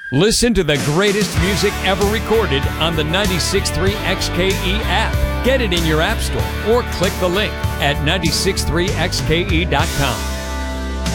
Listen to the greatest music ever recorded on the 96.3 XKE app. Get it in your app store or click the link at 963xke.com.